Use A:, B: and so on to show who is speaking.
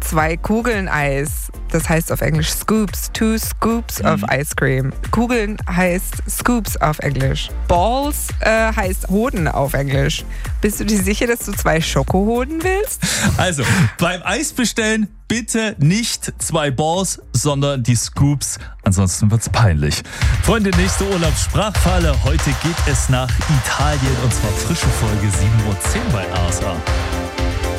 A: 2 Kugeln Eis. Das heißt auf Englisch Scoops. 2 Scoops of Ice Cream. Kugeln heißt Scoops auf Englisch. Balls heißt Hoden auf Englisch. Bist du dir sicher, dass du 2 Schokohoden willst?
B: Also, beim Eis bestellen bitte nicht 2 Balls, sondern die Scoops. Ansonsten wird's peinlich. Freunde, nächste Urlaubssprachfalle. Heute geht es nach Italien und zwar frische Folge 7:10 Uhr bei ASA.